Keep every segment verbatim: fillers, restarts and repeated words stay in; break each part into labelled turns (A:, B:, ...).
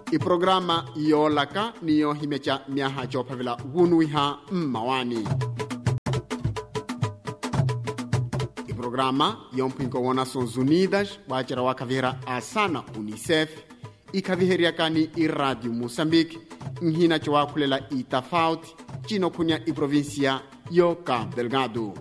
A: Iprograma yolaka niyo himecha miaha chopavila gunuiha mmawani. Iprograma yompinko wa Nações Unidas wachara wakavira asana UNICEF ikaviheriakani i Radio Moçambique nhina chowakulela itafauti chino kunya i provincia yo Cabo Delgado.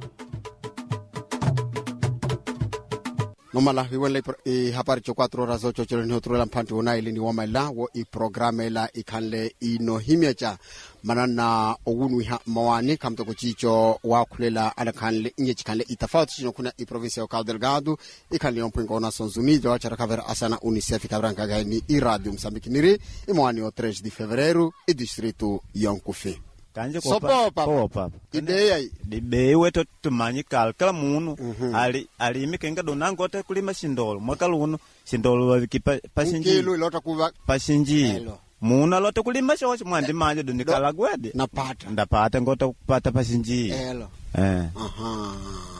A: Nomala hiwele i hapari cho quatro horas ocho chelo ni hotrula mpanti una ili ni wamaila wo i programa ila ikanle ino himyacha manana ogunu ha mawani kamto kuchicho wa kulela ala kanle inye chikanle itafauti chino kuna i provincia ya Cabo Delgado ikanle yompingo wa Nações Unidas wachara kavera asana UNICEF kabranka gani i Radio Moçambique niri imwani o três de fevereiro i distrito Yonkufi.
B: Kanje
A: ko pa
B: po pa
A: ideya
B: ibe weto tumanyi kal kala munu mm-hmm. ali ali mikenga donango ta kulima shindolo mwakaluno shindolo wiki pashinji
A: kilo ilota kuva
B: pashinji muna lote kulima shoshi mwandi manje donikala gwede
A: napata
B: ndapata ngota kupata pashinji
A: elo
B: eh
A: aha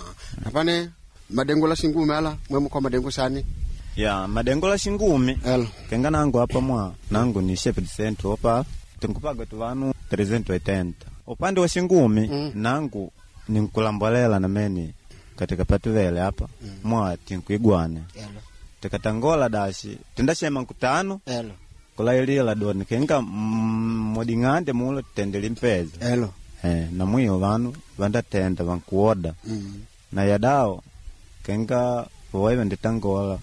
A: napane madengo la shingume ala mwemu kwa madengo sani
B: ya madengo la shingume
A: elo
B: kenga nango hapa mwa nango ni shepherd center hapa tunkupaga tuvanu trezentos e oitenta. Upande wa Shingumi mm. nangu ninkulambolela na meni katika patuvele hapa mm. mwa tinkuigwane elo tekatangola dashi tendashema nkutano
A: elo
B: kula ilila doni kenga modingande mulo tendeli mpeza
A: elo
B: eh na mwiyo vanu vanda tenda vankuoda mm. na yadao kenga voiwe nditangola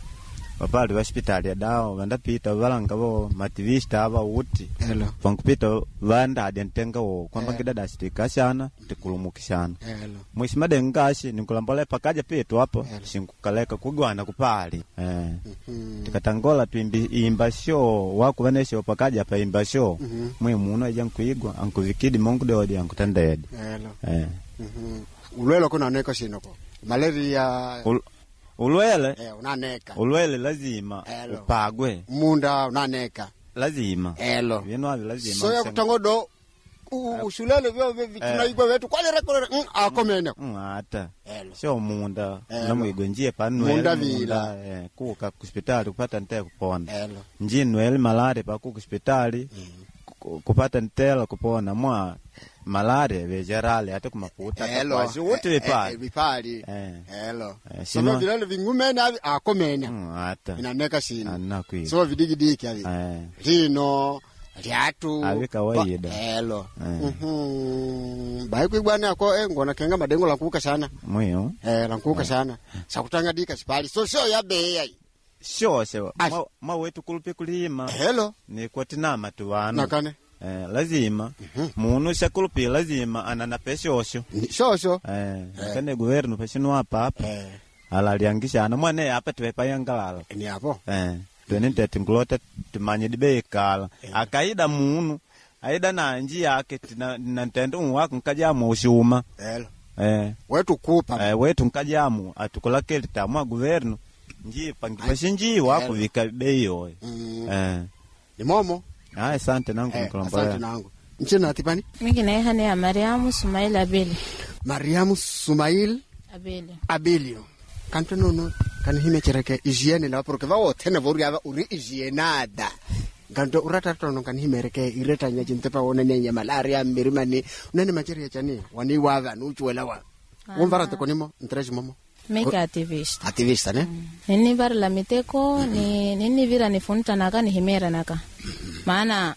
B: Wapali wa hospitali ya dao vanda pita valanga vo mativista ava uti
A: elo
B: vankupita vanda adiantenga wo kwamba ngida dastika sana tikulumukishana
A: elo
B: mwisi madengashi ninkulambole pakaja pitu hapo shinkukaleka kugwana kupali eh mm-hmm. tikatangola tuimbi imba show wako vanesho pakaja pa imba show mm-hmm. mwe muno jankuigwa ankuvikidi mongu dodi ankutendede
A: elo
B: eh
A: mhm ulwelo kuna neka shinoko malaria
B: Ul Ulwele
A: eh unaneka
B: ulwele lazima elo. Upagwe
A: munda unaneka
B: lazima
A: elo
B: vino avi lazima
A: so ya kutangodo ushulele vyo tunaigwa wetu kwale rekore mm, akomene
B: mm, ata
A: elo
B: sio munda namwigwe njie panwe
A: munda vila
B: eh kuka hospitali kupata nte kupona
A: elo
B: njinwe malare pa ku hospitali mm. kupata ntela kupona mwa malaria vejerale hata kumaputa
A: kwa
B: wote vipali
A: eh vipali
B: eh
A: elo
B: eh,
A: so vilale vingumene avi akomene
B: mm, ata
A: inaneka shini
B: anakwi
A: so vidigidiki avi
B: eh
A: lino liatu
B: avi kawaida
A: elo eh. mhm bai kwibwana ko eh ngona kenga madengo lankuka sana
B: mwiyo
A: eh lankuka eh. sana sakutanga dika sipali so so ya beya
B: sho sho ma, ma wetu kulupe kulima
A: hello
B: ni kwatinama tuwanu
A: nakane
B: eh lazima mm-hmm. munu shakulupi lazima anana peshosho
A: shosho
B: eh, eh. kane governo peshino hapa hapa eh. ala liangisha ana mwane hapa twepa yangalala
A: ni hapo
B: eh twenente tingulota tumanye dibekala eh. akaida munu aida na njia yake na ntendo wako nkajamu ushuma
A: hello
B: eh
A: wetu kupa
B: eh wetu nkajamu atukola kele tamwa governo njie pangipashinji wako vikabeyo
A: mm.
B: eh
A: ni momo
B: ah asante nangu
A: eh,
B: mkolomba
A: asante nangu nchina atipani
C: mimi na hane ya Mariamu Sumail Abeli
A: Mariamu Sumail
C: Abeli
A: Abelio kanto nono kan hime chereke hygiene la porque va otena vori ava uri hygienada kanto urata tono kan hime reke ireta nya jintepa wona nenya malaria mirimani unene macheria chani wani wava nuchwela wa umvara te konimo ntreji momo
C: Meka activist.
A: Activist ne?
C: Mm. Nini bar la miteko mm-hmm. ni nini vira ni funta naka ni himera naka. Mm-hmm. Maana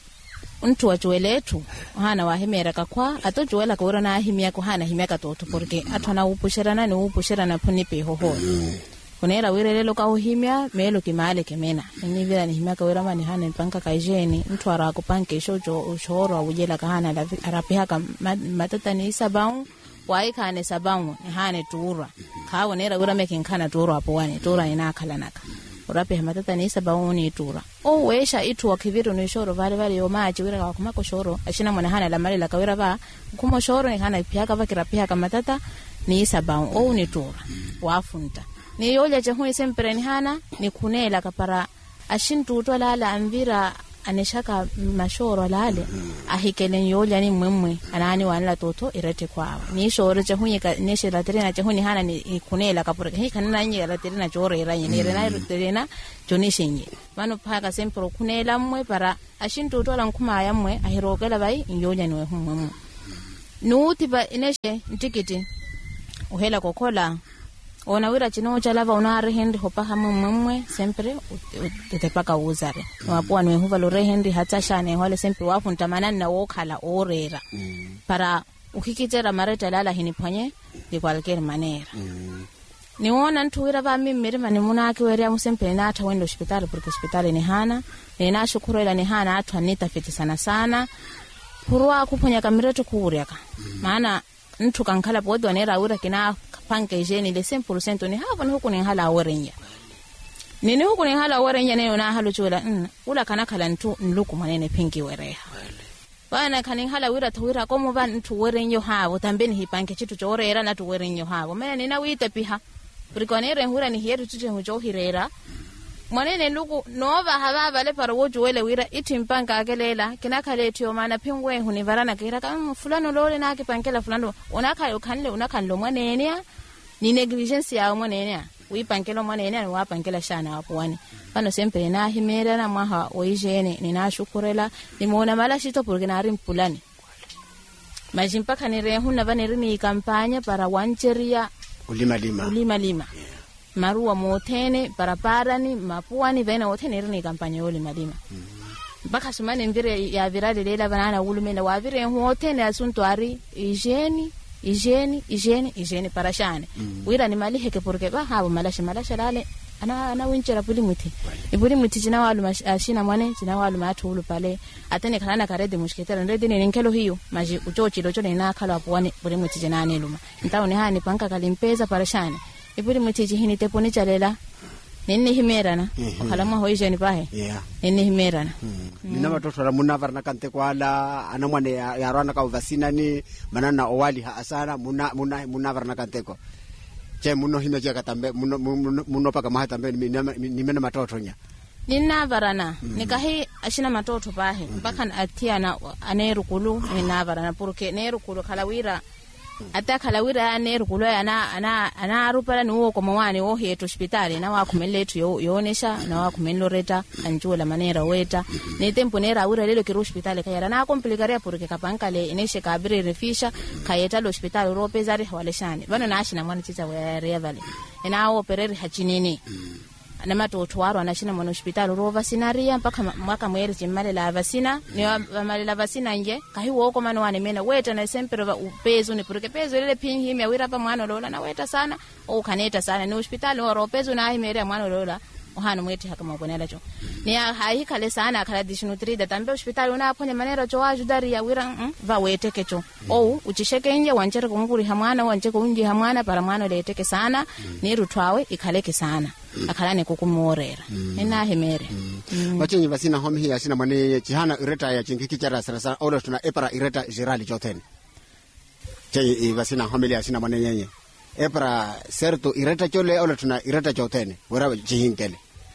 C: untu wachueletu hana wa himera kakwa atojuela kwa na himia ko hana himia katoto porque atona upushera nani upushera na punipe hoho. Mm-hmm. Kunera wirelelo ka uhimia melo kimale kemena. Nini vira ni himia ka wira mani hana panka kaijeni mtu ara kupanke shojo ushoro ujela ka hana arapiha ka matata ni sabau wai kane sabangu ni hane tuura kawo nera ura mekin kana tuura hapo wani tuura ina kala naka urape matata ni sabangu ni tuura o wesha itu wakiviru ni shoro vale vale yo maji wira kwa kumako shoro ashina mwana hana la mali la kawira ba kumo shoro ni hana pia kava kirapia kama matata ni sabangu o ni tuura wafunta ni yoja chahuni sempre ni hana ni kunela kapara ashintu utwala ala amvira aneshaka mashoro lale ahikelen yola ni mwemwe anani wanla toto irete kwao ni shoro cha hunyika neshe la terena cha huni hana ni kunela kapura hi kanana nyi la terena chore ra ni rena terena jonishinyi mano phaka sempro kunela mwe para ashintu tola nkuma ya mwe ahirokela bai yonya ni humwe nuti ba ineshe ntikiti uhela kokola ona wira chino cha lava ona rehendi hopa hamu mumwe sempre tetepaka uzare wapo anwe huva lo rehendi hata shane wale sempre wafu ntamana na wokhala orera mm. para ukikitera mareta lala hini panye de cualquier manera mm. ni wona ntu wira va mimiri mani munaki weria musempe na ata wendo hospitali porque hospitali ni hana ni na shukuru ila ni hana atu anita fiti sana sana purwa kuponya kamireto kuuriaka mm. maana ntu kankala podo anera wira kina panke jeni le cent pour cent ni hava ni huku ni hala warenya nini huku ni hala warenya ne na halu chula mm ula kana kala ntu nluku manene pingi wereha bana kanin hala wira tawira komo ban ntu warenyo havo tambeni hipanke chitu chorera na tu warenyo havo mena nina wita piha prikonere hura ni hieru tuje hujo hirera manene luku nova hava vale para woju wele wira itimpanga agelela kinakale tio mana pingwe hunivarana kira kama fulano lole na akipankela fulano unaka ukanle unaka ndo mwanene ni negligence ya mwanene wipankelo mwanene ni wapankela shana hapo wani pano sempre na himera na maha oijene ninashukurela nimeona mala shito porque na rimpulani majimpaka ni rehuna vane rini kampanya para wancheria
A: ulima lima
C: ulima lima yeah. Marua motene paraparani mapuani vena otene rini kampanya oli malima mpaka mm. sumane mvire ya virale lela banana ulumena wavire hotene asunto ari hygiene hygiene hygiene hygiene parashane mm. wira ni mali heke porque ba habo malasha malasha lale ana ana winchera puli muti ibuli muti jina walu ashina mwane jina walu matulu pale atene kana karede mushketera ndede ni nkelo hiyo maji uchochi locho na kala apwani buli muti jina aneluma ntaone hani panka kalimpeza parashane ibuli mutiji hini teponi chalela nini himerana okhalama hoijeni pahe
A: yeah
C: nini himerana
A: mm. nina watoto la munavarna kante kwala ana mwane yarwana ka uvasina ni manana owali ha asara muna muna munavarna kante ko che muno hime je katambe muno muno paka maha tambe ni mena matoto nya
C: nina varana mm. nikahi ashina matoto pahe mpaka mm -hmm. atia na anerukulu nina varana porque nerukulu kalawira ata kalawira anerukulu ana ana ana rupala nuo kwa mwane o heto hospitali na wakumeletu yo yonesha na wakumeloreta anjula manera weta ne tempo nera ura lelo kiro hospitali kayara na komplikaria porque kapankale ineshe kabire refisha kayeta lo hospitali ropezari hawaleshani bana na ashina mwana chiza wa revale ina operere hachinini na matoto waro anashina mwana hospitali rova sinaria mpaka mwaka mweri jimale la vasina ni mali la vasina nje kahiwo ko mano wane mena weta na sempre upezo ni porque pezo lele pin himi awira pa mwana lola na weta sana o kaneta sana ni hospitali waro pezo na himi mwana lola ohana mweti haka mabonela cho ni hai kale sana kala disnutrida tambe hospitali una aponya manera cho ajudari ya wira mm, va wete kecho o uchisheke nje wanchere kumvuri hamwana wanche kunji hamwana para mwana leteke sana ni rutwawe ikaleke sana akalane kukumorera ena hemere
A: wachenyi vasina homi hi asina mane chihana ireta ya chingiki chara sarasa olo tuna epara ireta jirali jotene chenyi vasina homi ya asina mane nyenye epara serto ireta chole olo tuna ireta jotene wera chihinkele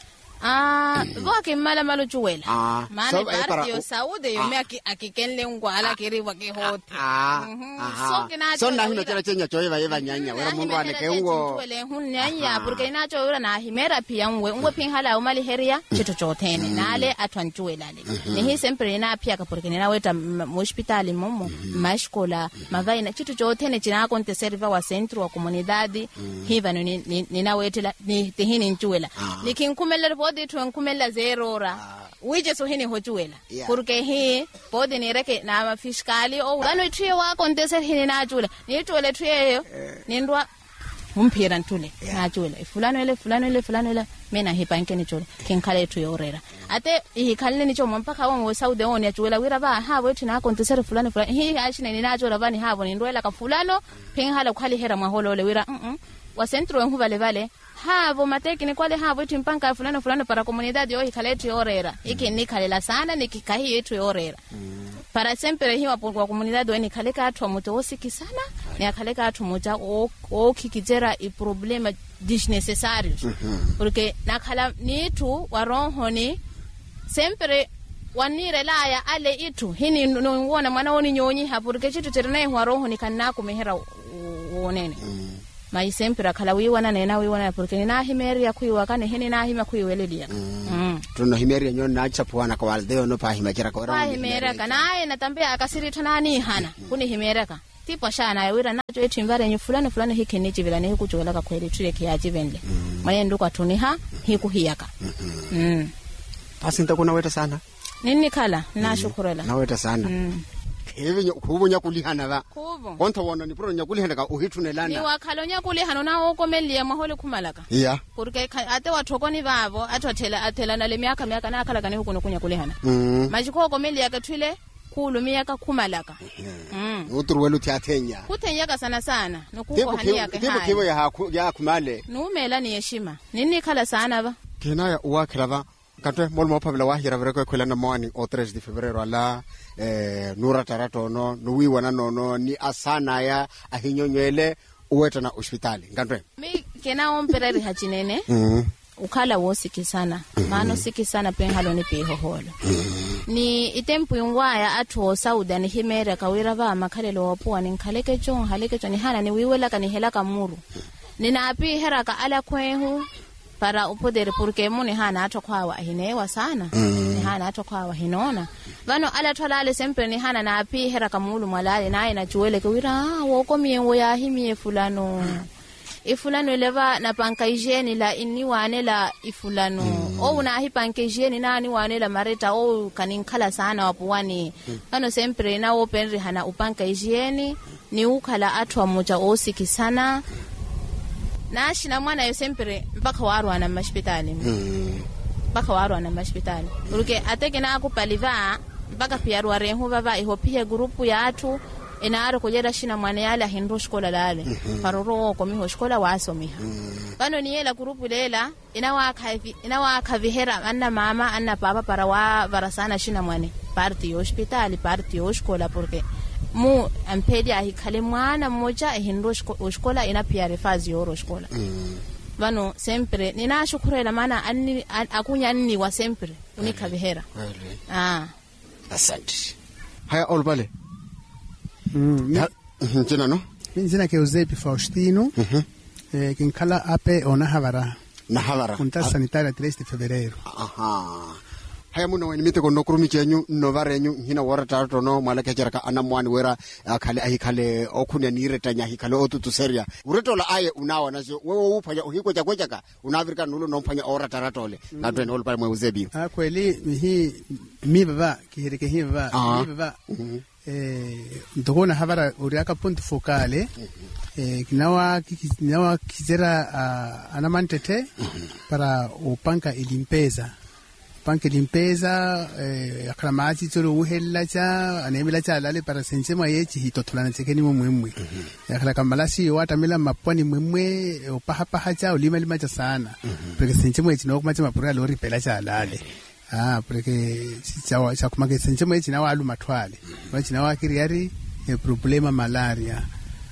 C: ah goke mala malo chuwela
A: ah
C: maana parti yo saude yo me akikenle ngwala kiriwa ke hote
A: ah so kina so na hino tena chenya choiva eva nyanya wera mundu ane kengo
C: wele hun nyanya porque inacho ura na himera pia ngwe ngwe pin hala umali heria chito chotene nale atwanchuwela le ni hi sempre ina pia ka porque nina weta hospitali momo mashkola mavaina chito chotene china konte serva wa centro wa comunidade hiva ni nina wetela ni tehini nchuwela nikinkumela bodi tuankumela zero ora wije so hini hojuela yeah. Porque he bodi ni reke na fiskali o gano trie wa kontese hini na jula ni tole trie yo ni ndwa umpira ntule na jula fulano ile fulano ile fulano ile mena hipanke ni jula kinkale tu yorera ate hi kalle ni chomo mpaka wa Saudi on ya jula wira ba ha wetu na kontese fulano fulano hi ashina ni na jula bani havo ni ndwela ka fulano pin hala kwali hera maholo le wira mm wa centro en vale vale havo matekini kwale havo timpanka fulano fulano para comunidade yo ikaleti yorera iki ni kalela sana nikikahi yetu yorera mm. para sempre hiwa kwa comunidade ni kaleka atu mutosiki sana ni akaleka atu muta o o kikijera i problema disnecessarios mm -hmm. porque nakala ni tu waronho ni sempre wanire laya ale itu hini nuona mwana woni nyonyi hapurike chitu tirinaye hwaroho nikanna kumehera wonene mm. mai sempre kala wiwana nena wiwana porque na himeri ya kuiwa kana hini na hima kuiwelelia mm. mm.
A: tuno himeri ya nyona acha puana kwa waldeo no pa himera kwa
C: pa himera kana aye natambia akasiri tanani hana mm. kuni himera ka tipo shana ya wira nacho eti mbare nyu fulani fulani hiki nichi vila ne kuchwela ka kweli tule kiaji vende mm. maye nduka tuniha hiku hiyaka mm. mm.
A: basi nitakuna weta sana
C: nini kala ninashukurela
A: na weta sana mm. hivi kubu nyakulihana ba
C: kubu
A: konto wona ni pro nyakulihana ka uhitunelana
C: ni wakalo nyakulihana na okomelia mahole kumalaka
A: yeah
C: porque ate wathokoni babo athothela athela na le miaka miaka na kala kana huko nokunya kulihana
A: mm.
C: majiko okomelia ka thwile khulu miaka kumalaka
A: mm uturwelu thiathenya
C: kuthenyaka sana sana nokuko hania ke
A: haya kibo ya haku ya kumale
C: numela ni heshima nini kala sana ba
A: kina ya uwakhela katwe molmo phabela wa hira vereko khwelana morning o tres de febrero ala eh nura tarato no nuwi wana nono ni asana ya ahinyonywele uweta na hospitali ngantwe
C: mi kena omperere hachinene
A: mhm
C: ukhala wosiki sana mano siki sana penhalo ni pehoholo ni itempu yungwaya atho sauda ni himera kawira ba makhalelo wapuwa ni nkhaleke chon haleke chon ni hana ni wiwela ka ni helaka muru nina api heraka ala kwehu para upodere porque muni hana ato kwawa hinewa sana mm. ni hana ato kwawa hinona vano ala tolale sempre ni hana na api hera kamulu malale naye na chuwele kwira woko miengo ya himie fulano ifulano leva na panka hygiene la inni wanela ifulano mm. o una hi panka hygiene nani wanela mareta o kaninkala sana wapuwani mm. vano sempre na openri hana upanka hygiene ni ukala atwa moja osiki sana na shina mwana yo sempre mpaka warwa na hospitali mm. mpaka warwa na hospitali uruke ateke na akupaliva mpaka pia rwarehu baba ihopia grupu ya atu inaaro kujera shina mwana yala hindu shkola lale mm-hmm. paroro ko miho shkola wasomiha mm. bano ni yela grupu lela inawa kavi inawa kavihera anna mama anna baba para wa varasana shina mwana parti hospitali parti shkola porque mu ampedia hikale mwana mmoja hindu shkola ina pia refazi yoro shkola mm. bano sempre ninashukurela maana anni akunya anni wa sempre unika bihera
A: really
C: ah
A: asante haya olbale
D: mm
A: jina no
D: jina ke Uzepi Faustino
A: mhm
D: eh kinkala ape ona havara
A: na havara
D: unta sanitaria tres de febrero
A: aha haya muno wani mite kono kurumi chenyu no varenyu hina warata tono malaka jeraka anamwani wera khale ahi khale okunya ni retanya hi khale otutu seria uretola aye unawa nazo wewe uphanya uhiko cha kwechaka unavirika nulo nomphanya orata ratole natwe no pale mwe Uzebi
D: ah kweli hi mi baba kihirike hi baba mi baba eh ndogona havara uriaka punto focale eh kinawa kinawa kizera anamantete para upanka ilimpeza panke limpeza eh akramaji tsolo uhella cha anemela cha lale para sensema yechi hitotolana tsekeni momwemwe yakala kamalasi watamela mapwani mwemwe opaha paha cha ulima lima cha sana porque sensema yechi no kuma cha mapura lori pela cha lale ah porque cha cha kuma ke sensema yechi na walu matwale wachi na wakiriari e problema malaria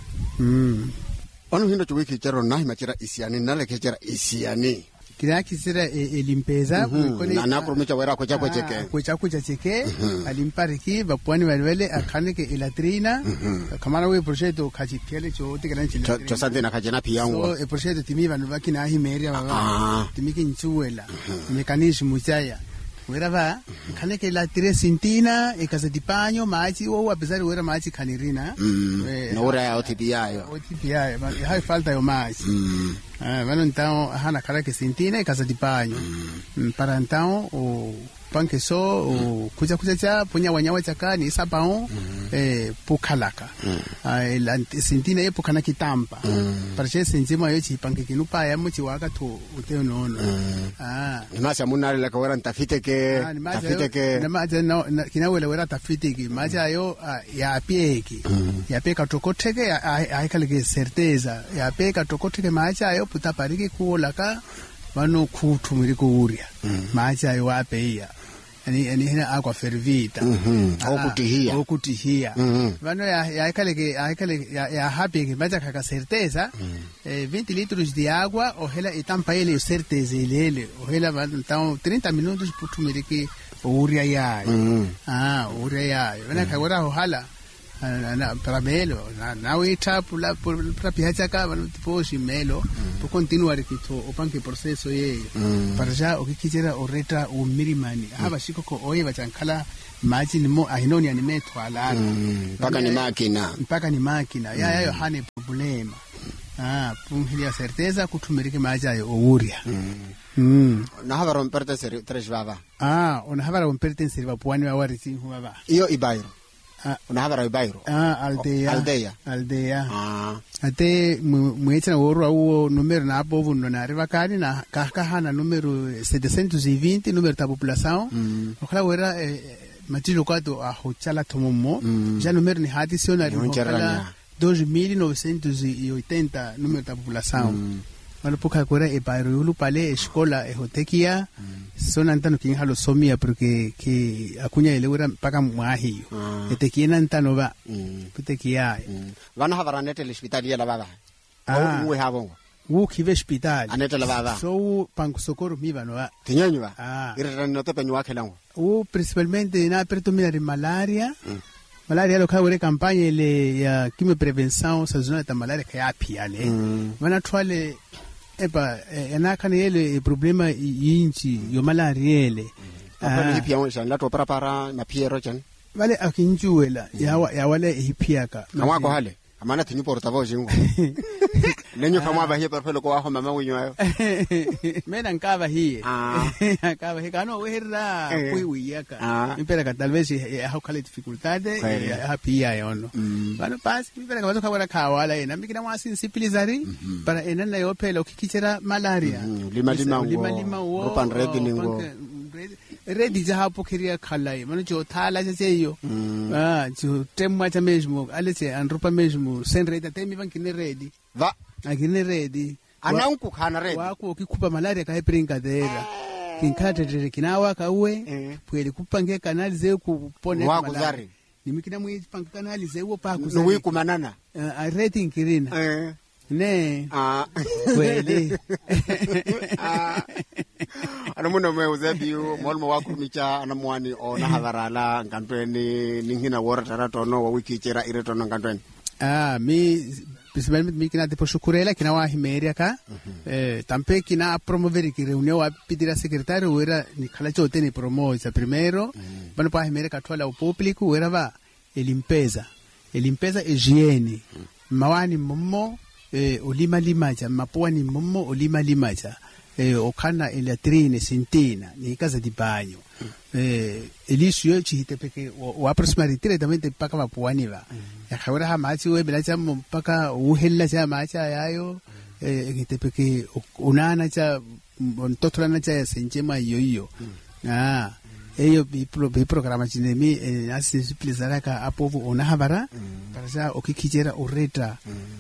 D: mm
A: ono hindo chwiki chero nahi machira isiani nale kechera isiani
D: kila kisira elimpeza
A: kone na nakurumicha wera kwa chako cheke
D: kwa chako cheke alimpariki bapwani walwele akanike elatrina kamara we projeto kachipele chote kana chile
A: to sante na kajena piyango
D: so e projeto timi vanu bakina himeria baba timiki nchuela mekanismo chaya wera ba kanike elatrina sintina e casa di pagno machi o apesar wera machi kanirina
A: na ora ya otipiayo
D: otipiayo hai falta yo machi ah bueno então hana cara que sentina e casa di pagno mm. para então o panque so o kuja kuja cha punya wanyawa chaka ni sabao mm. eh pukalaka mm. ah la sentina e pukana kitampa mm. para che senzima yo chi panque kinupa ya muchi waka to uteo nono mm. ah
A: ni masa munare la kawara ntafite ke
D: ah,
A: tafite ke
D: na maja no kinawela wera tafite ke maja yo ah, ya pieki mm. ya peka tokoteke ai kale ke certeza ya peka tokoteke maja yo puta pariki kuolaka vano kuthumiri kuuria mm. maja yo apeia ani ani hina aqua fervita
A: mhm okutihia
D: okutihia vano ya ya kale ke ya kale ya, ya happy ke maja kaka certeza mm. eh, vinte litros de água ou ela e tampa ele certeza ele ou ela então trinta minutos puthumiri ke uria yayo
A: Mm.
D: ah uria yayo vana kagora hohala na paramelo na nawe tapu la propria hachaka vano tipo shimelo po continuare kito opanke proceso ye para ja okikijera oreta o mirimani haba shikoko oye bachankala maji nimo ahinoni animetwala
A: mpaka ni makina
D: mpaka ni makina ya yayo hane problema ah pungilia certeza kutumirike maji ayo ouria mm
A: na hava romperte seri tres baba
D: ah ona hava romperte seri bapuani wa warisi huwa
A: iyo ibairo
D: ah
A: una hava ibairo
D: ah aldea
A: aldea
D: aldea
A: ah
D: ate muecha woro au número na povo no na riva kani na kahana número setecentos e vinte número da população okala wera matilo kwato a hochala tomomo já número ni adicional okala dois mil novecentos e oitenta número da população Malo poca cura e bairro yulu pale escola e hotekia sona ntano king halo somia porque que akunya ile ura paka mwahi etekia ntano ba putekia
A: vana havara nete le hospital ya la baba
D: ah
A: uwe havongo
D: u kive hospital
A: anete la baba
D: so panku sokoro mi bano ba
A: tinyanyu ba
D: ah
A: ire no te penyu wakhe lango
D: u principalmente na pertomina de malaria malaria lo kawere campagne ile ya kimi prevention sazona ta malaria ka yapi ale wana twale epa enakana yele problema yinchi yo malaria ele
A: apa hipia wona la to prepara na piero chan
D: vale akinjuela yawa yawale hipiaka
A: kama kwa hale amana tinyu portavo jingu nenyo kama ba hie perfelo kwa ho mama winyo ayo
D: mena nkava hie
A: ah
D: nkava hie kano wehera kuiwiyaka impera ka talvez ha kale dificuldade happy ya yono bano pasi impera ka bazo kabara kawala ena mikina mwasi simplizari para enana yopela ukikichera malaria
A: lima lima
D: lima lima wo
A: pan red ningo
D: ready ja hapo kiria khalai mano jo thala seyo ah jo temwa cha mesmo alese anrupa mesmo sen ready temi bankine ready
A: va
D: akine ready
A: ananku khana ready
D: wako ukikupa malaria ka hepringa dera kinkate tere kinawa kawe pweli kupange kanali ze kupone
A: malaria
D: nimikina mwi pange kanali ze wo pa
A: no wi kumanana
D: a rating kirina
A: eh
D: ne
A: ah
D: kweli
A: ah anamuno mwe uzebiu molmo wakumicha anamwani ona havarala ngantweni ningina wora taratono wa wiki chera iretono ngantweni
D: ah mi principalmente mi kina depo shukurela kina wa himeria ka eh tampe kina promover ki reunião wa pedir a secretário era ni kala chote ni promoza primeiro bano pa himeria ka tola o público era va e limpeza e limpeza e higiene mawani momo eh olima limacha mapuani momo olima limacha eh okana elatrine sintina ni casa di bagno eh elisio chite perché o approssimatamente direttamente paka mapuani va ya khawra ha machi we bela cha mpaka uhella cha macha yayo eh ngite perché unana cha ntotolana cha senjema yoyo ah eyo bi bi programa chinemi asi plezara ka apovo ona habara para sa okikijera oreta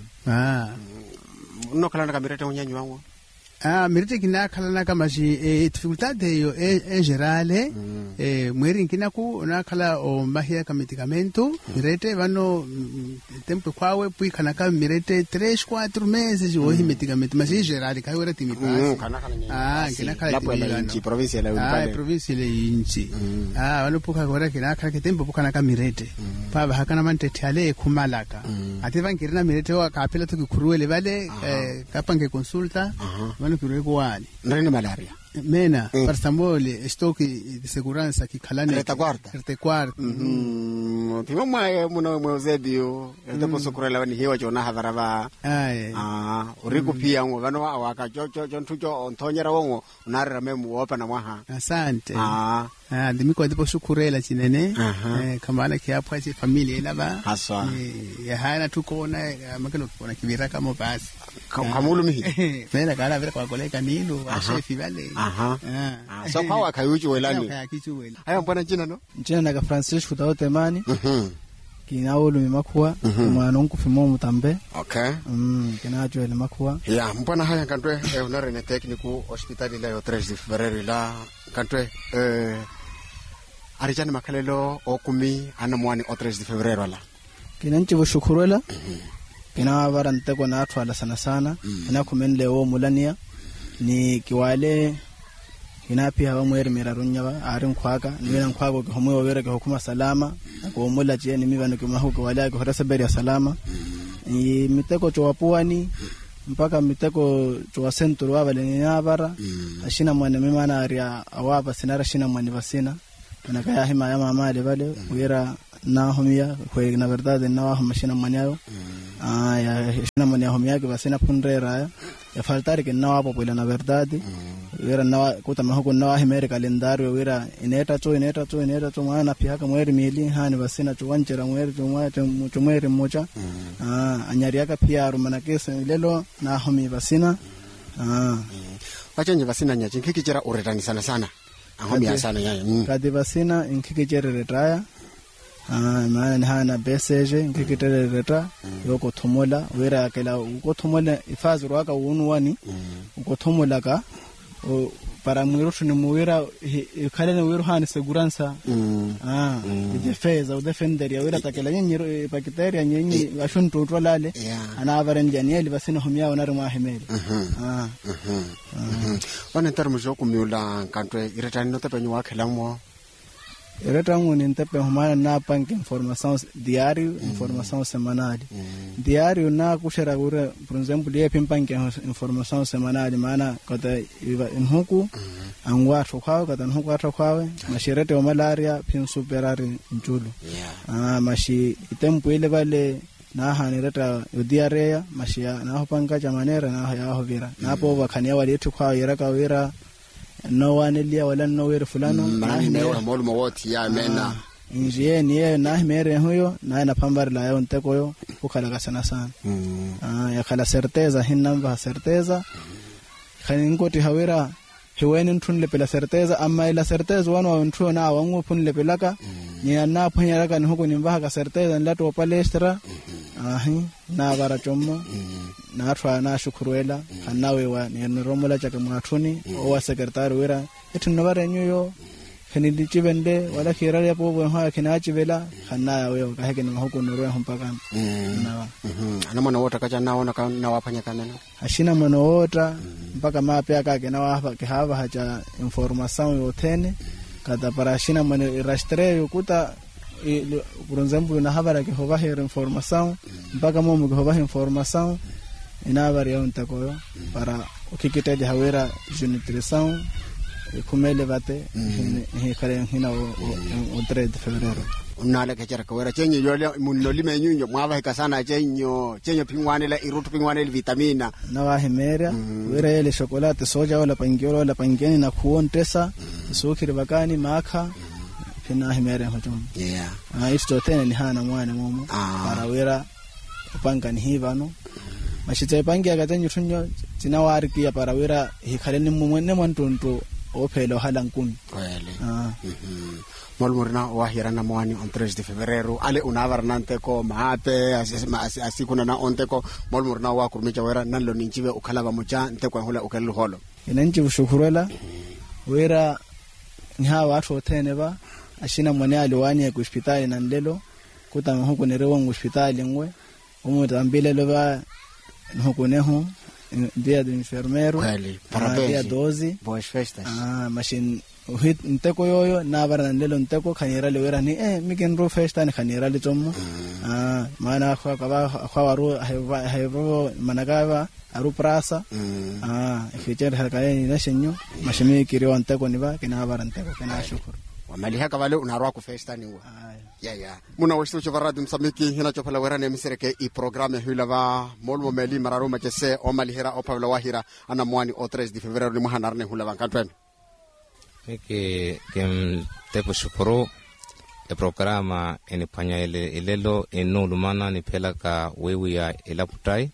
D: ah
A: no kala ka mirete unyanyu wangu
D: ah mirete kina kala na kama shi dificultade yo en generale eh mweri kina ku na kala o mahia ka medicamento mirete vano tempo kwawe pui kana ka mirete tres cuatro meses o hi medicamento mas en generale ka ora timi pas ah kina kala
A: la provincia la
D: ah provincia le inchi ah vano puka ora kina kala ke tempo puka na ka mirete pa ba kana mante thale kumalaka ate van kirina mirete wa ka pela to kuruele vale ka pange consulta vano kureko wani
A: nani malaria
D: mena paracetamol stock de segurança que khalane
A: reta quarta
D: reta quarta
A: mm timo mwa muno mwe uzebio reta posokurela ni hewa jona havarava
D: ai
A: ah uriku pia ngo vano waka chocho chontucho onthonyera wongo unarira memu opa na mwaha
D: asante
A: ah
D: ah ndimi kwa ndipo shukurela chinene eh kama ana kiapo cha familia ina ba
A: haswa
D: ya hana tukona makalo kuna kivira kama basi
A: kamulu mihi
D: mena kala vile kwa koleka nilo wa chef vale
A: aha so kwa wakayuchu welani
D: kwa kichu wela
A: haya mbona jina no
E: jina na Francisco Taotemani
A: mhm
E: kinaulu mimakwa mwana wangu fimo mutambe
A: okay
E: mm kinacho ile makwa
A: ya mbona haya kantwe e unare ne tekniku hospitali la yo tres de febrero la kantwe eh arijani makalelo okumi anamwani o tres de febrero la
E: kinanchi boshukurela kina varante kwa natwala sana sana ina kumenle o mulania ni kiwale ina pia wa mweri mirarunya ba arin kwaka ni nan kwago ke homo wera ke hukuma salama ko mulla je ni mibano ke mahuko wala ke horasa beri salama i miteko cho wapuani mpaka miteko cho wasentro wa bale ni abara ashina mwana mimana aria awaba sinara shina mwana basina na kaya hima ya mama de bale wera na homia kwa na verdade na wa mashina manyayo ah ya shina manya homia ke basina punrera ya faltari ke na wa popula na verdade wera na kuta mahoko na wa himere kalendario wera ineta to ineta to ineta to maana pia kama mweri mili hani basina to wanchera mweri to mweri to mweri moja ah anyariaka pia rumana kesa lelo na homi basina ah
A: wachenye basina nyachi nkikijera uretani sana sana ahomi sana yaya
E: kadi basina nkikijera retaya ah maana ni hana beseje nkikitele reta yoko thomola wera akela uko thomola ifazi rwaka unwani uko thomola ka o para mwiro tuni mwira khalene wiro hani segurança ah de feza o defender ya wira takela nyi bacteria nyi ashuntu twalale ana avaren janieli basina homia onare mwa hemeli ah
A: wana termos yo kumyula kantwe iretani note penyu wakhelamo
E: Eretangu ni ntepe humana na panke informação diário, informação semanal. Diário na kushera gure, por exemplo, dia pimpanke informação semanal, mana kata inhuku angwa chokhawe kata inhuku chokhawe, mashirete wa malaria pin superari njulu. Ah mashi itempo ile vale na hanireta diarrhea, mashi na hopanga jamanera na ya hovira. Na hapo wakania wale chokhawe yeraka wira no wanelia wala no wera fulano
A: na himera molu mawoti ya mena
E: injie niye na himera huyo na na pambari la yao nteko yo ukala sana sana ah ya kala certeza hinamba certeza khani ngoti hawera hiweni ntunle pela certeza amma ila certeza wano nthu na wangu punle pelaka ni na phanyaraka ni huko nimba ka certeza ndato palestra ahi na bara chomo na atwa na shukuruela hanawe wa ni romola chaka mwathuni o wa secretary wera etuno bare nyuyo khani lichibende wala khira ya pobo ha khina chibela hana we ka heke ni huko noro mpaka na
A: ana mwana wota kacha naona na wafanya kanana
E: ashina mwana wota mpaka mape akake na wa ke hava hacha information yotene kada para ashina mwana rastre yokuta por exemplo na habara ke hova her informação mpaka momo ke hova informação ina variante ko para ukikita de hawera nutrição kumele bate he kare hina o três de fevereiro
A: unala ke chara kawera chenye yole munolime nyunyo mwaba ka sana chenyo chenyo pingwane la irutu pingwane la vitamina
E: na wa hemera wera ile chocolate soja wala pangiro wala pangeni na kuontesa sukiri bakani maka na himere hotum
A: yeah
E: ah isto tena ni hana mwana momo para wera upanga ni hivano mashite pangi agatenyu tunyo tinawari ya para wera hikhaleni mumwene mwantonto ophelo halankumi
A: kwele
E: ah
A: mhm molmurna wahira na mwani on tres de fevereiro ale unavar nanteko mape asikuna na onteko molmurna wa kurmicha wera nanlo ninchiwe ukhalaba mucha nteko hula ukelu holo
E: inanchi ushukurela wera ni hawa watu tene ba ashina mwane aliwani ya hospitali na ndelo kuta huko nerewa hospitali ngwe umu tambile loba huko neho dia de enfermeiro dia doze
A: boas festas
E: ah machine hit nteko yoyo na bara ndelo nteko khanira lewera ni eh mikenro festa ni khanira le tomo ah mana kwa kwa kwa waru haivo managava aru prasa ah ficher harkaye ni nashenyo mashimi kiriwa nteko ni ba kina bara nteko kina shukuru
A: wamali haka wale unarwa ku festa ni wa ya ya muna washtu cha radio msamiki hina cha pala werane misireke i programe hula va molmo meli mararo machese o malihira o pavla wahira ana mwani o tres de fevereiro ni muhanarne hula va kanpen
F: que que te shukuru e programa en español elelo eno lumana ni pelaka wewe ya elaputai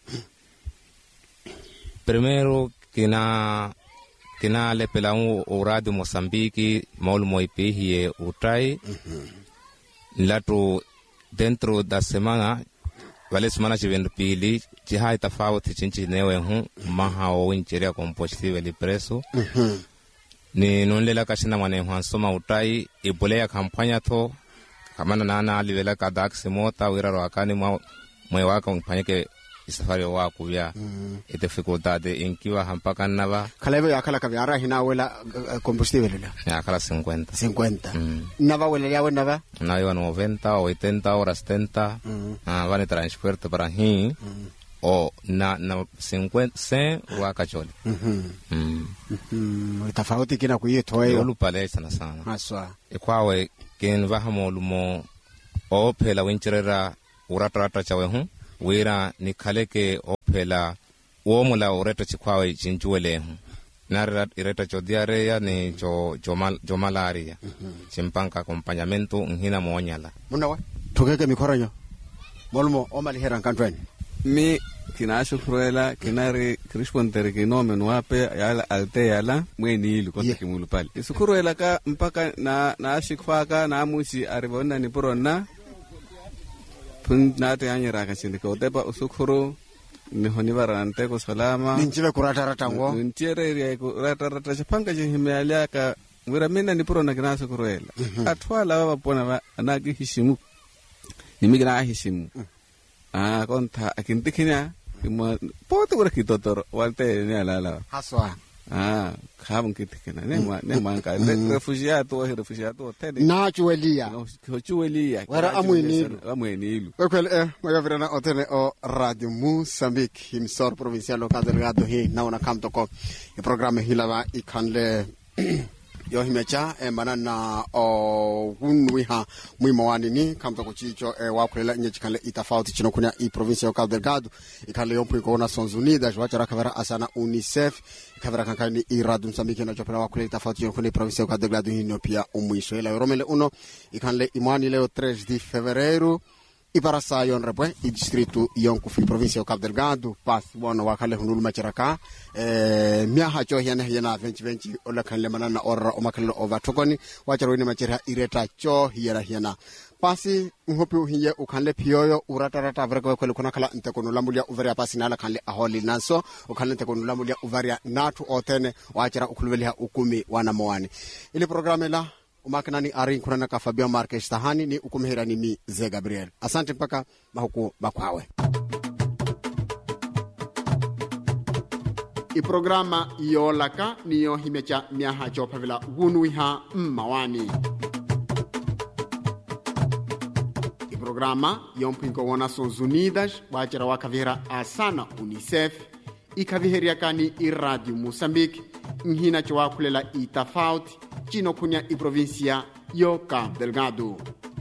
F: primero que na kina le pelau o radio Mozambique maulmo ipehie utai lato dentro da semana vale semana chivendo pili chiha itafauti chinchi newe hu maha o incheria compostive li preso ni nonlela kashina mane hansoma utai ibolea kampanya to kamana nana alivela kadak simota wiraro akani mwa mwe waka mpanyeke isafari wa kuya mm. e dificuldade inkiwa hampaka nava
A: kalebe ya kala kaviara hina wela uh, combustible la
F: ya kala cincuenta
A: cincuenta
F: mm.
A: nava wela ya nava
F: na iwa noventa o oitenta horas setenta mm. ah vale transporte para hi mm. o na na cincuenta cent wa kacholi
A: mhm
F: mm.
A: mhm tofauti kina kuyitoyo
F: olupale sana sana
A: aswa
F: ikwawe ken vahamo lumo o phela wincherera uratrata chawe hu wira ni khaleke o phela o mula ureta chikwawe chinjuele hu na ireta chodiare ya ni cho jomal jomalaria chimpanka acompañamiento ngina moonyala
A: munawa tokeke mikoranyo molmo o malihera kantweni
G: mi kinasho kruela kinare responder que no me no ape yala alte yala mweni ilu konta kimulu pale isukruela ka mpaka na na shikfaka na musi aribona ni porona pun na te anyira ka sindika otepa usukuru ni honivarante ko salama
A: ninchive kurata ratango
G: ninchiere ya kurata rata chapanga je himealia ka wira mina ni porona kinasho kruela atwala baba pona na kishimu ni migra hishimu ah konta akintikina mo pote ora kitotoro walte ne alala
A: haswa
G: ah khabun kitikina ne ma ne manka refugiado refugiado tede
A: na chuelia
G: ko chuelia
A: wara amwini
G: amwini
A: kwele eh magavirana otene o Radio Mozambique himsor provincial local delegado hi naona kamtoko e programa hilava ikanle yo himecha e manana o unwiha mwimawani ni kamta kuchicho e wakulela nye chikale itafauti chino kunya i provincia Cabo Delgado ikale yompu iko Nações Unidas wachara kavera asana UNICEF kavera kankani i Radio Mozambique na chopela wakulela itafauti chino kunya provincia Cabo Delgado hino pia umwisho ila yoromele uno ikanle imani leo três de fevereiro e para sayon repwe i distrito yonku fi provincia Cabo Delgado pas bono wakale hunulu machiraka eh mia hacho yana yana twenty twenty ola kanle manana orra o makalo over tokoni wacharo ni machira ireta cho yana yana pasi uhopi uhinye ukanle piyoyo uratarata vreko kwele kuna kala ntekono lambulia uvaria pasi nala kanle aholi nanso ukanle ntekono lambulia uvaria natu otene wachara ukuluvelia ukumi wana moani ili programe la umakinani ari kurana ka Fabio Marques Tahani ni ukumhera ni mi Ze Gabriel asante mpaka mahuku bakwawe i programa yolaka niyo himecha miaha chopavila gunuiha mmawani i programa yompinko wa Nações Unidas wachara wakavira asana UNICEF ikaviheriakani i Radio Mozambique nhina chwa kulela itafauti chino kunya i provincia yo Cabo Delgado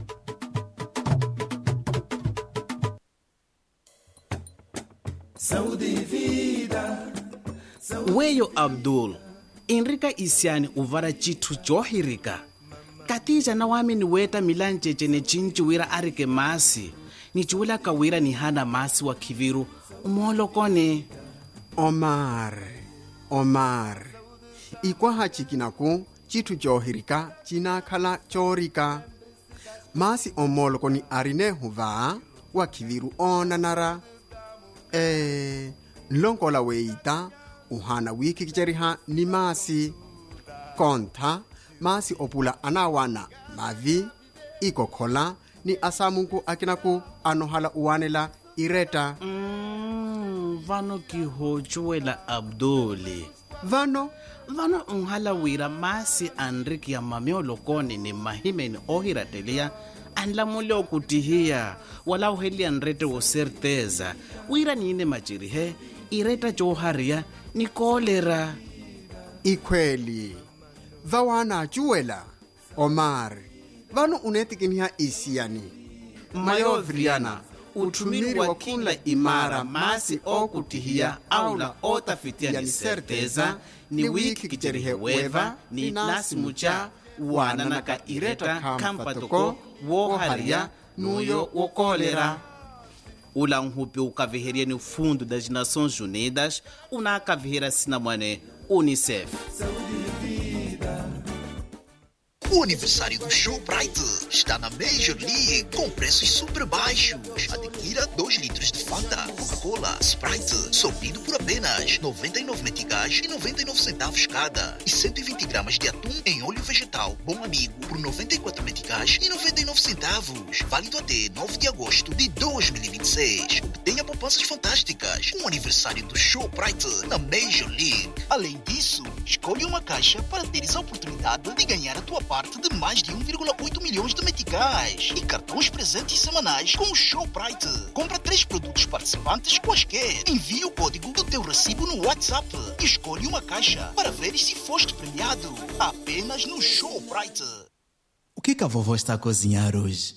H: Saudi vida Weyo Abdul Enrika isiani uvara chitu johirika Katija na wami ni weta milanje jene chinchi wira arike masi ni chuwila kawira ni hana masi wa kiviru umolo kone
A: Omar Omar ikwa hachikinaku chitu johirika china kala chorika masi omolo koni arine huva wa kiviru onanara eh longola weita uhana wiki kicheriha ni masi konta masi opula anawana mavi ikokola ni asamunku akinaku anohala uwanela ireta
H: mm, vano kihochuela Abduli
A: vano
H: vano unhala wira masi Enrique ya mameo kone ni mahimeni ohiratelia anla mule okutihia wala uhelia nrete wo certeza wira niine machirihe ireta joharia ni kolera
A: ikweli vawana chuela Omar vano unetikinia isiani
H: mayovriana utumiri wa kila imara masi okutihia aula otafitia ni certeza ni wiki kicherihe weva ni nasi mucha wananaka ireta kampatoko woharia nuyo wokolera ula nhupi ukaviheria ni fundo das Nações Unidas unakavihera sinamwane UNICEF
I: O aniversário do Shoprite está na Major League com preços super baixos. Adquira dois litros de Fanta, Coca-Cola, Sprite, sortido por apenas noventa e nove meticais e noventa e nove centavos cada. E cento e vinte gramas de atum em óleo vegetal Bom Amigo por noventa e quatro meticais e noventa e nove centavos. Válido até nove de agosto de dois mil e vinte e seis. Obtenha poupanças fantásticas com o aniversário do Shoprite na Major League. Além disso, escolhe uma caixa para teres a oportunidade de ganhar a tua parte de mais de um vírgula oito milhões de meticais e cartões presentes semanais com o Shoprite. Compra três produtos participantes quaisquer. Envie o código do teu recibo no WhatsApp e escolhe uma caixa para ver se foste premiado. Apenas no Shoprite.
H: O que, que a vovó está a cozinhar hoje?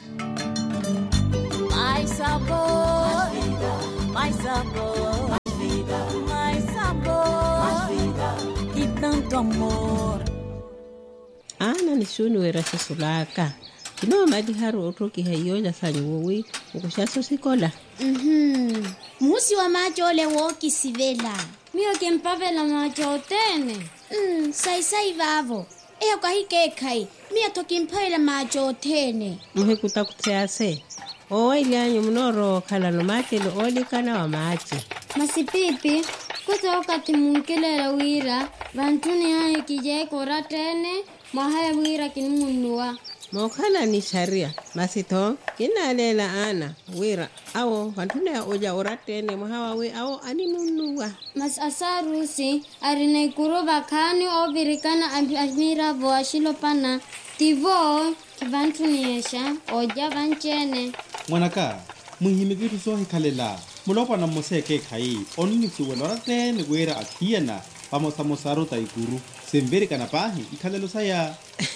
J: Mais sabor, mais vida, mais sabor, mais vida, mais sabor, mais vida e tanto amor.
K: Ana ni shunu era sesulaka. Kino madi haru otoki hayo la sanyowi ukushaso sikola.
L: Mhm. Musi wa macho ole woki sivela. Mio kempavela macho tene. Mm, sai sai vavo. Eyo kahike kai. Mio tokimpavela macho tene.
K: Muhe kutakutease. Owa ilianyo mnoro kala no mate lo oli kana wa mate.
L: Masipipi. Kuta wakati munkelela wira. Vantuni hae kije kora tene. Mahaya wira kinumunua.
K: Mokala ni sharia. Masito, kina lela ana, wira, awo, wantune ya oja oratene, mahawa we, awo, animunua.
L: Mas asarusi, arine kuroba kani obirikana amira voa shilopana. Tivo, kivantuniesha, oja vanchene.
M: Mwanaka, muhimi vitu sohi kalela. Mulopa na moseke kai, onini suwelo oratene, wira akiena. Vamos a mostrar otra ikuru. Se enverga na pahi y kalelo saya.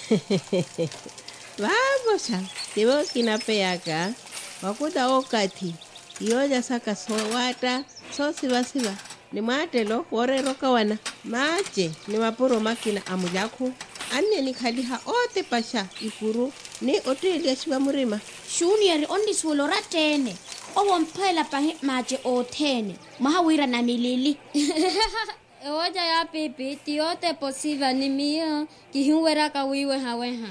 K: Vamos a. Tibo kinape acá. Wakuda okati. Yoja saka sowata. So siva siva. Ni matelo wore roka wana. Mache ni mapuro makina amujaku. Ane ni khaliha ote pasha ikuru. Ni ote iliashiwa murima.
L: Shuni yari ondi suwelo ratene. Owo mpela pahi mache otene. Mahawira na milili. Oja ya pipi, tiote posiva ni mio, kihuwera kawiwe haweha.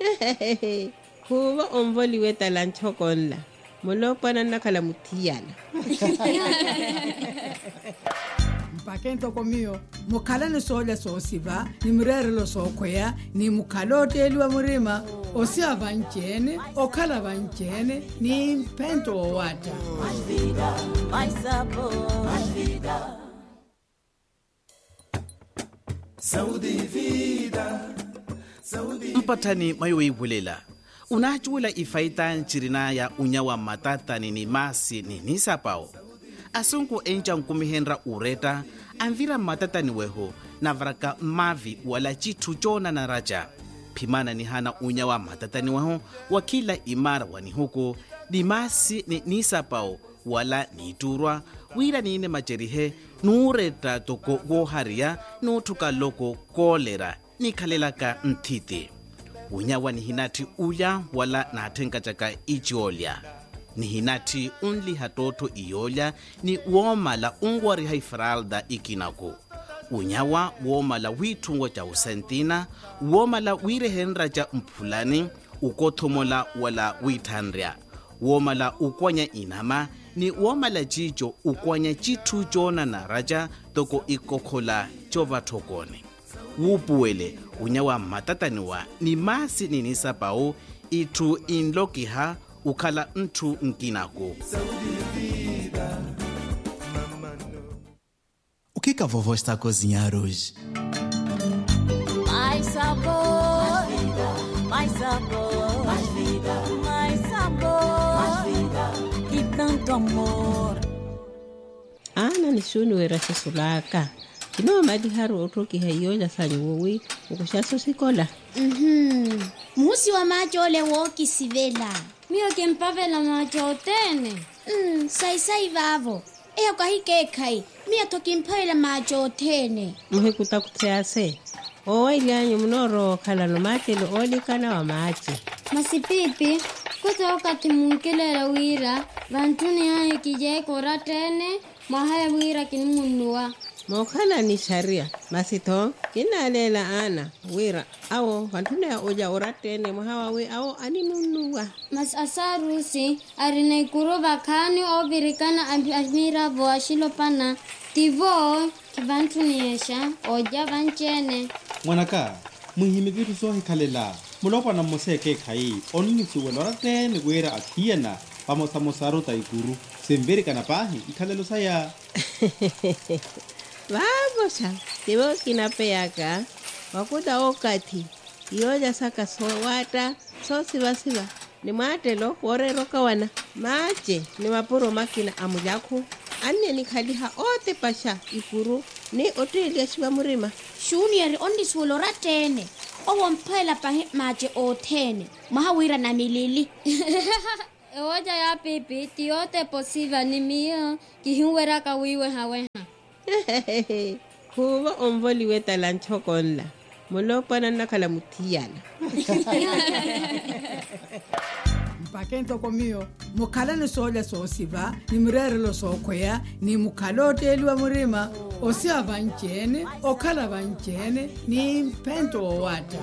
K: Kuwa omboli weta lanchokonla. Molopa na nakala mutiyana.
N: Mpakento komio, mukala ni soja so siva, ni mrere lo so kwea, ni mukalote eliwa murima, osia vanchene, okala vanchene, ni pento o wata.
J: Mais vida, mais sabor, mais vida.
H: Saudi vida, Saudi.
O: Mpatani mayo ibulela. Unachula ifaita nchirina ya unyawa matata ni masi ni nisapao. Asunku encha nkumihenra ureta, anvira matata ni weho, na vraka mavi wala chitu chona na raja. Pimana ni hana unyawa matata ni weho, wakila imara wani huko, ni masi ni nisapao, wala ni turwa, wira ni ine macherihe, nureta toko goharia, nutuka loko kolera, ni kalelaka ntiti. Unyawa ni hinati uya wala na atenka chaka ichiolya. Ni hinati unli hatoto iolya ni uomala ungwari haifralda ikinako. Unyawa uomala witungo cha usentina, uomala wirehenra cha mpulani, ukotomola wala witandria. Uomala ukwanya inama, ni uomala jijo ukwanya jitu jona na raja toko ikokhola chova tokone. Wupuwele unyawa matataniwa ni masi ni nisapao itu inlokiha ukala ntu nkinako.
H: O que, que a vovó está a cozinhar hoje?
J: Mais sabor, mais vida, mais sabor, mais vida, mais sabor, mais vida e tanto amor.
K: Ana ni shunu era sesulaka. Kino madi haru otoki hayo la sanyowi ukushaso sikola.
L: Mhm. Musi wa macho ole woki sivela. Mio kempavela macho tene. Mm, sai sai vavo. Eyo kahike kai. Mio tokimpavela macho tene.
K: Muhe kutakutease. Owa ilianyo mnoro kala no mate lo oli kana wa mate.
L: Masipipi. Kuta wakati munkelela wira. Vantuni hae kije kora tene. Mahaya wira kinumunua.
K: Mokala ni sharia. masito kinalela ana wira awo vantune oja oratene muhawa we awo animunuwa
L: mas asarusi arina ikuru vakani ovirikana amira voashilo pana tivo kivantuniesha oja vanchene
M: ngwanaka mohimi ke thuso hikhalela molopana moseke khai onni suwelo ra tene kuera akhiana pamosa mosaro taikuru sembere kana pahi ikhalelo saya
K: vavosha tivo kinapeyaka wakuda okati iyoja saka sowata so siva siva ni matelo worero kawana mache ni mapuro makina amujaku anne ni khaliha ote pasha ikuru ni otelia shiva murima
L: shunieri onni suwelo ra tene owomphela pahi mache othene mahawira na milili oja ya pipi tiote posiva ni mia kihiwera kawiwe haweha
K: huva omvoliwe talanchokonla molopana nakhala muthiyana
N: mpakento komio mukhala ni soja soosiva ni mirerelo sookhweya ni mukhala oteliwa murima osiya vanchene okhala vanchene ni mpento wowata.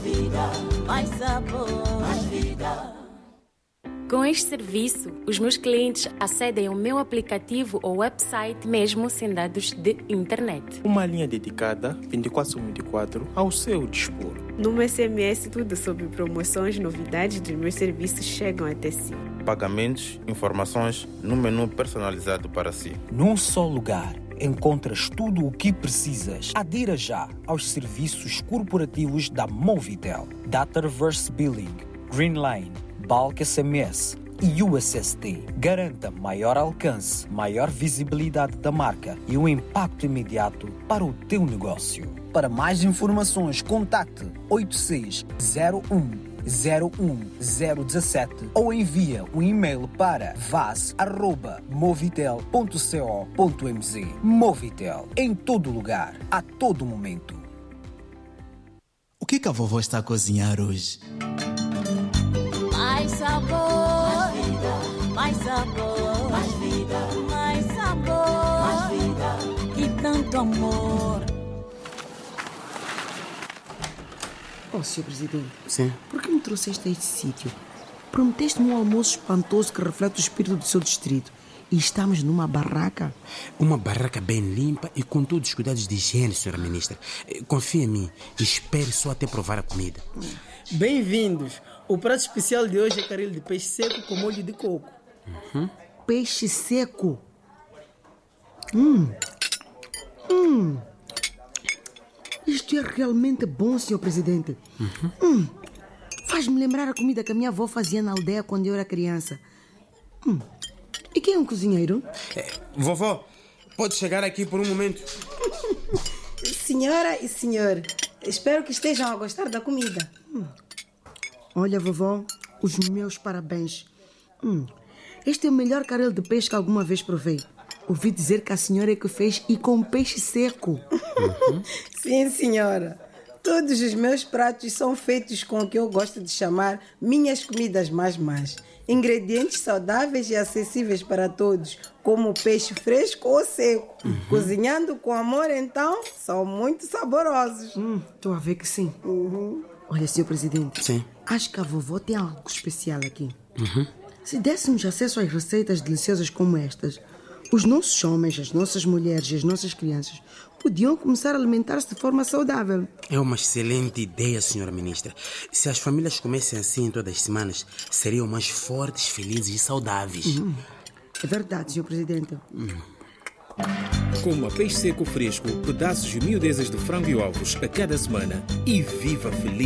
P: Com este serviço, os meus clientes acedem ao meu aplicativo ou website mesmo sem dados de internet.
Q: Uma linha dedicada, vinte e quatro sobre vinte e quatro, ao seu dispor.
R: No S M S, tudo sobre promoções, novidades dos meus serviços chegam até si.
Q: Pagamentos, informações, no menu personalizado para si.
S: Num só lugar, encontras tudo o que precisas. Adira já aos serviços corporativos da Movitel. Data Reverse Billing, Greenline, Bulk S M S e U S S D. Garanta maior alcance, maior visibilidade da marca e um impacto imediato para o teu negócio. Para mais informações, contacte oito seis zero um zero um zero um sete ou envia um e-mail para vas arroba movitel ponto co ponto m z. Movitel, em todo lugar, a todo momento.
T: O que que a vovó está a cozinhar hoje?
J: Mais sabor, mais vida, mais sabor, mais vida, mais sabor, mais vida e tanto amor.
U: Oh, senhor Presidente.
A: Sim.
U: Por que me trouxeste a este sítio? Prometeste-me um almoço espantoso que reflete o espírito do seu distrito. E estamos numa barraca?
V: Uma barraca bem limpa e com todos os cuidados de higiene, senhora Ministra. Confia em mim e espere só até provar a comida.
E: Bem-vindos. O prato especial de hoje é caril de peixe seco com molho de coco.
U: Uhum. Peixe seco? Hum. Hum. Isto é realmente bom, senhor Presidente.
V: Uhum.
U: Hum. Faz-me lembrar a comida que a minha avó fazia na aldeia quando eu era criança. Hum. E quem é um cozinheiro?
V: É, vovó, pode chegar aqui por um momento.
U: Senhora e senhor, espero que estejam a gostar da comida. Hum. Olha, vovó, os meus parabéns. Hum. Este é o melhor caril de peixe que alguma vez provei. Ouvi dizer que a senhora é que fez e com peixe seco.
V: Uhum.
U: Sim, senhora. Todos os meus pratos são feitos com o que eu gosto de chamar minhas comidas mais mais. Ingredientes saudáveis e acessíveis para todos, como peixe fresco ou seco. Uhum. Cozinhando com amor, então, são muito saborosos. Estou hum, a ver que sim. Uhum. Olha, senhor Presidente.
V: Sim.
U: Acho que a vovó tem algo especial aqui.
V: Uhum.
U: Se dessemos acesso às receitas deliciosas como estas, os nossos homens, as nossas mulheres e as nossas crianças podiam começar a alimentar-se de forma saudável.
V: É uma excelente ideia, senhora Ministra. Se as famílias comessem assim todas as semanas, seriam mais fortes, felizes e saudáveis.
U: Uhum. É verdade, senhor Presidente.
V: Uhum.
W: Coma peixe seco fresco, pedaços e miudezas de frango e ovos a cada semana e viva feliz.